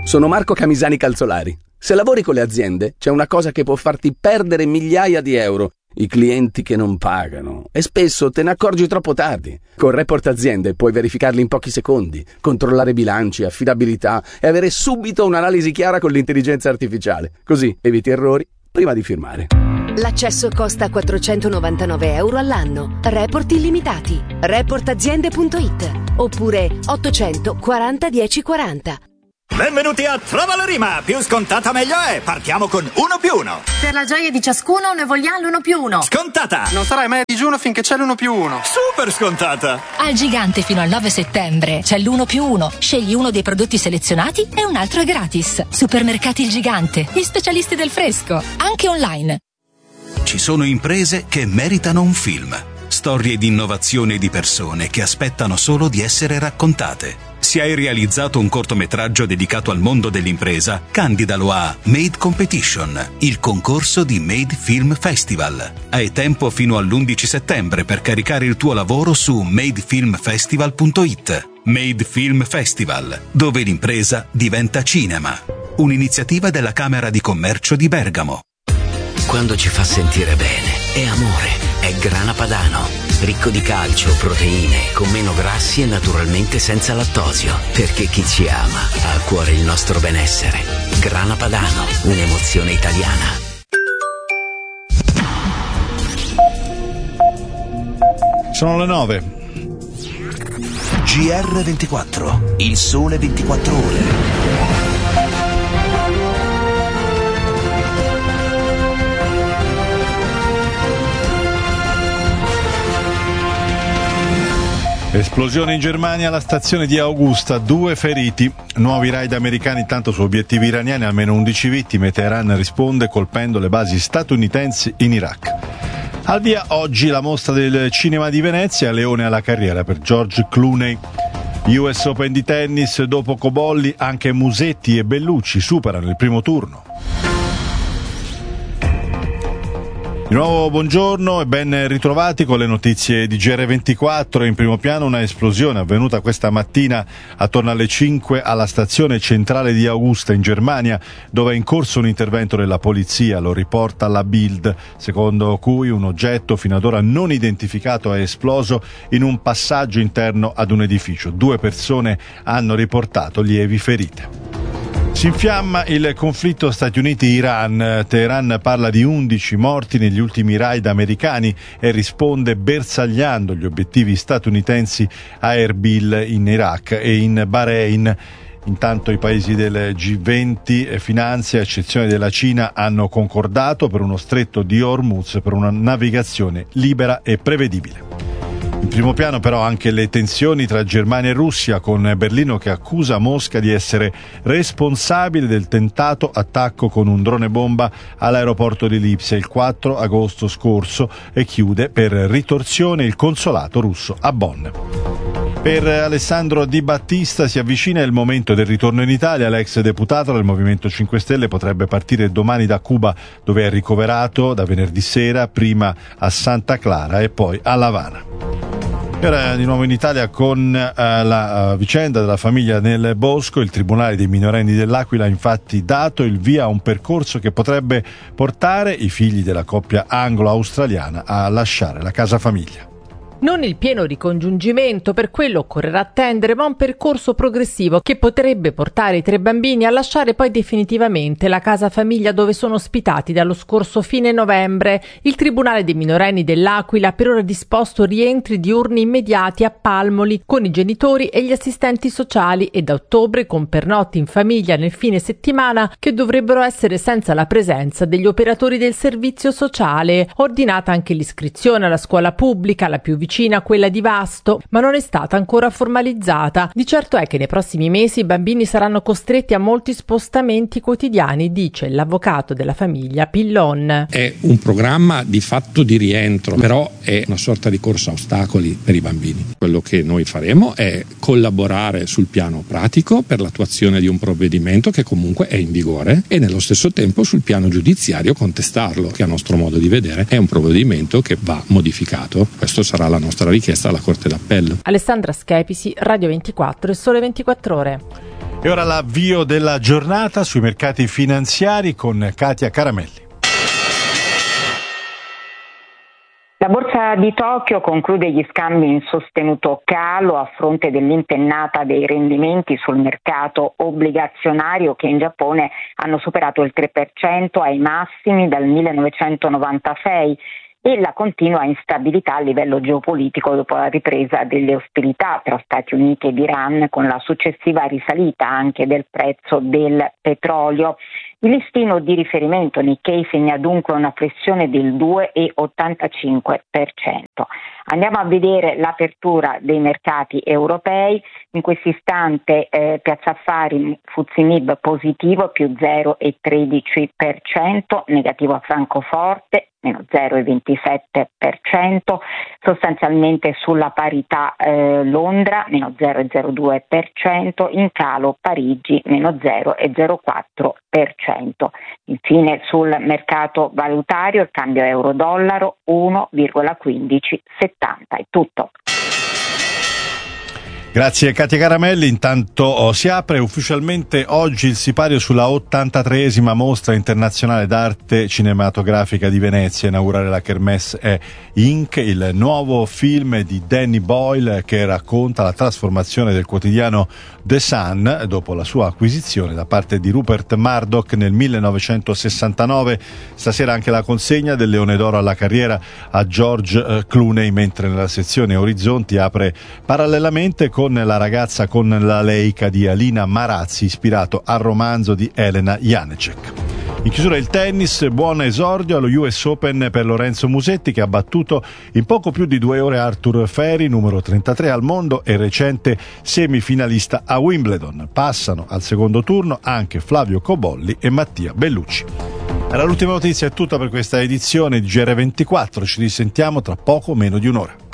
Sono Marco Camisani Calzolari. Se lavori con le aziende, c'è una cosa che può farti perdere migliaia di euro: i clienti che non pagano. E spesso te ne accorgi troppo tardi. Con Report Aziende puoi verificarli in pochi secondi, controllare bilanci, affidabilità e avere subito un'analisi chiara con l'intelligenza artificiale. Così eviti errori prima di firmare. L'accesso costa 499 euro all'anno. Report illimitati. Reportaziende.it oppure 840 1040. Benvenuti a Trova la Rima, più scontata meglio è, partiamo con 1+1. Per la gioia di ciascuno ne vogliamo l'1+1. Scontata! Non sarai mai a digiuno finché c'è l'1+1. Super scontata! Al Gigante fino al 9 settembre c'è l'1+1. Scegli uno dei prodotti selezionati e un altro è gratis. Supermercati Il Gigante, gli specialisti del fresco, anche online. Ci sono imprese che meritano un film. Storie di innovazione e di persone che aspettano solo di essere raccontate. Se hai realizzato un cortometraggio dedicato al mondo dell'impresa, candidalo a Made Competition, il concorso di Made Film Festival. Hai tempo fino all'11 settembre per caricare il tuo lavoro su madefilmfestival.it. Made Film Festival, dove l'impresa diventa cinema. Un'iniziativa della Camera di Commercio di Bergamo. Quando ci fa sentire bene, è amore, è Grana Padano. Ricco di calcio, proteine, con meno grassi e naturalmente senza lattosio. Perché chi ci ama ha a cuore il nostro benessere. Grana Padano, un'emozione italiana. Sono le 9. GR24, il sole 24 ore. Esplosione in Germania alla stazione di Augusta, 2 feriti. Nuovi raid americani intanto su obiettivi iraniani, almeno 11 vittime. Teheran risponde colpendo le basi statunitensi in Iraq. Al via oggi la mostra del cinema di Venezia, Leone alla carriera per George Clooney. US Open di tennis, dopo Cobolli anche Musetti e Bellucci superano il primo turno. Di nuovo buongiorno e ben ritrovati con le notizie di GR24. In primo piano una esplosione avvenuta questa mattina attorno alle 5 alla stazione centrale di Augusta in Germania, dove è in corso un intervento della polizia, lo riporta la Bild, secondo cui un oggetto fino ad ora non identificato è esploso in un passaggio interno ad un edificio. 2 persone hanno riportato lievi ferite. Si infiamma il conflitto Stati Uniti-Iran. Teheran parla di 11 morti negli ultimi raid americani e risponde bersagliando gli obiettivi statunitensi a Erbil in Iraq e in Bahrain. Intanto i paesi del G20 e finanze, a eccezione della Cina, hanno concordato per uno stretto di Hormuz per una navigazione libera e prevedibile. In primo piano però anche le tensioni tra Germania e Russia, con Berlino che accusa Mosca di essere responsabile del tentato attacco con un drone bomba all'aeroporto di Lipsia il 4 agosto scorso e chiude per ritorsione il consolato russo a Bonn. Per Alessandro Di Battista si avvicina il momento del ritorno in Italia. L'ex deputato del Movimento 5 Stelle potrebbe partire domani da Cuba, dove è ricoverato da venerdì sera, prima a Santa Clara e poi a La Habana. E ora di nuovo in Italia con la vicenda della famiglia nel bosco. Il Tribunale dei minorenni dell'Aquila ha infatti dato il via a un percorso che potrebbe portare i figli della coppia anglo-australiana a lasciare la casa famiglia. Non il pieno ricongiungimento, per quello occorrerà attendere, ma un percorso progressivo che potrebbe portare i 3 bambini a lasciare poi definitivamente la casa famiglia dove sono ospitati dallo scorso fine novembre. Il Tribunale dei minorenni dell'Aquila ha per ora disposto rientri diurni immediati a Palmoli con i genitori e gli assistenti sociali e da ottobre con pernotti in famiglia nel fine settimana che dovrebbero essere senza la presenza degli operatori del servizio sociale. Ordinata anche l'iscrizione alla scuola pubblica, la più vicina a quella di Vasto, ma non è stata ancora formalizzata. Di certo è che nei prossimi mesi i bambini saranno costretti a molti spostamenti quotidiani, dice l'avvocato della famiglia Pillon. È un programma di fatto di rientro, però è una sorta di corsa a ostacoli per i bambini. Quello che noi faremo è collaborare sul piano pratico per l'attuazione di un provvedimento che comunque è in vigore e nello stesso tempo sul piano giudiziario contestarlo, che a nostro modo di vedere è un provvedimento che va modificato. Questo sarà la nostra richiesta alla Corte d'Appello. Alessandra Schepisi, Radio 24 e Sole 24 Ore. E ora l'avvio della giornata sui mercati finanziari con Katia Caramelli. La borsa di Tokyo conclude gli scambi in sostenuto calo a fronte dell'impennata dei rendimenti sul mercato obbligazionario che in Giappone hanno superato il 3% ai massimi dal 1996 e la continua instabilità a livello geopolitico dopo la ripresa delle ostilità tra Stati Uniti ed Iran con la successiva risalita anche del prezzo del petrolio. Il listino di riferimento Nikkei segna dunque una flessione del 2,85%. Andiamo a vedere l'apertura dei mercati europei. In questo istante Piazza Affari FTSE MIB positivo più 0,13%, negativo a Francoforte meno 0,27%, sostanzialmente sulla parità Londra meno 0,02%, in calo Parigi meno 0,04%. Infine sul mercato valutario il cambio euro-dollaro 1,1570. È tutto. Grazie Katia Caramelli. Intanto si apre ufficialmente oggi il sipario sulla 83esima mostra internazionale d'arte cinematografica di Venezia. Inaugurare la Kermesse è Ink, il nuovo film di Danny Boyle che racconta la trasformazione del quotidiano The Sun dopo la sua acquisizione da parte di Rupert Murdoch nel 1969. Stasera anche la consegna del Leone d'Oro alla carriera a George Clooney, mentre nella sezione Orizzonti apre parallelamente con La ragazza con la Leica di Alina Marazzi, ispirato al romanzo di Elena Janecek. In chiusura il tennis, buon esordio allo US Open per Lorenzo Musetti che ha battuto in poco più di 2 ore Arthur Feri, numero 33 al mondo e recente semifinalista a Wimbledon. Passano al secondo turno anche Flavio Cobolli e Mattia Bellucci. Era l'ultima notizia, è tutta per questa edizione di GR24, ci risentiamo tra poco meno di un'ora.